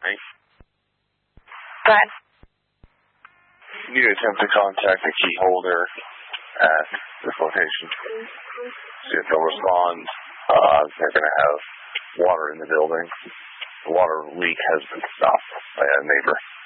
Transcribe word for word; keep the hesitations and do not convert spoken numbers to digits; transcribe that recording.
Right. Go ahead. You attempt to contact the key holder at this location. See if they'll respond. Uh, they're going to have water in the building. The water leak has been stopped by a neighbor.